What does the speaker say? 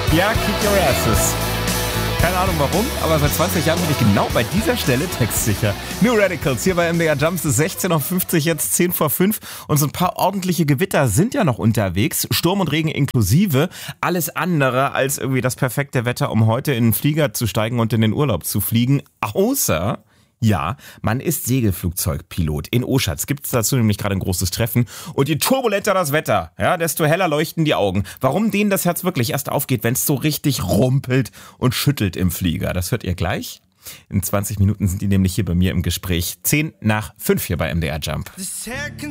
Ja, kick your asses. Keine Ahnung warum, aber seit 20 Jahren bin ich genau bei dieser Stelle textsicher. New Radicals hier bei MDR Jumps, ist 16.50 Uhr, jetzt 10 vor 5 und so ein paar ordentliche Gewitter sind ja noch unterwegs, Sturm und Regen inklusive, alles andere als irgendwie das perfekte Wetter, um heute in den Flieger zu steigen und in den Urlaub zu fliegen, außer... Ja, man ist Segelflugzeugpilot. In Oschatz gibt es dazu nämlich gerade ein großes Treffen. Und je turbulenter das Wetter, ja, desto heller leuchten die Augen. Warum denen das Herz wirklich erst aufgeht, wenn es so richtig rumpelt und schüttelt im Flieger. Das hört ihr gleich. In 20 Minuten sind die nämlich hier bei mir im Gespräch. 10 nach 5 hier bei MDR Jump.